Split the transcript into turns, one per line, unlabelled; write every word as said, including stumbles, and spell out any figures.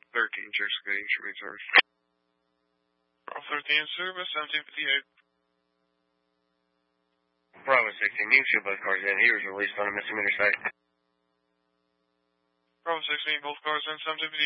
thirteen, Jessica, you should be sorry. Bravo thirteen, service, seventeen fifty-eight.
Bravo sixteen, you can see both cars in. He was released on a misdemeanor site.
Bravo sixteen, both cars in, seventeen fifty-eight.